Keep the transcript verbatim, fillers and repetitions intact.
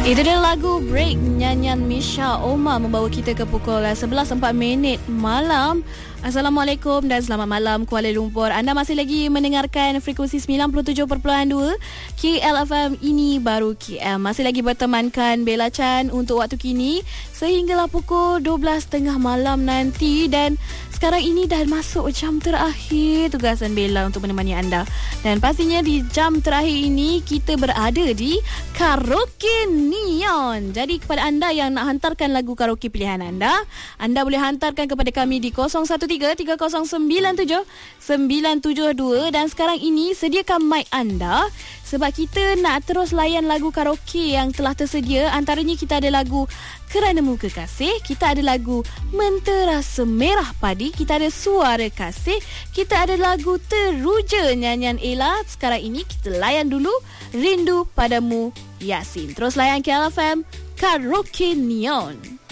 Itu dia lagu Break nyanyian Misha Omar membawa kita ke pukul sebelas empat minit malam. Assalamualaikum dan selamat malam Kuala Lumpur. Anda masih lagi mendengarkan frekuensi sembilan puluh tujuh perpuluhan dua K L F M, ini baru K L. Masih lagi bertemankan Bella Chan untuk waktu kini sehinggalah pukul dua belas tiga puluh malam nanti. Dan sekarang ini dah masuk jam terakhir tugasan Bella untuk menemani anda. Dan pastinya di jam terakhir ini kita berada di Karaoke Neon. Jadi kepada anda yang nak hantarkan lagu karaoke pilihan anda, anda boleh hantarkan kepada kami di kosong satu tiga tiga kosong sembilan tujuh sembilan tujuh dua. Dan sekarang ini sediakan mic anda sebab kita nak terus layan lagu karaoke yang telah tersedia. Antaranya kita ada lagu Kerana Muka Kasih, kita ada lagu Mentera Semerah Padi, kita ada Suara Kasih, kita ada lagu Teruja nyanyian Ella. Sekarang ini kita layan dulu Rindu Padamu Yasin. Terus layan K L F M Karaoke Neon.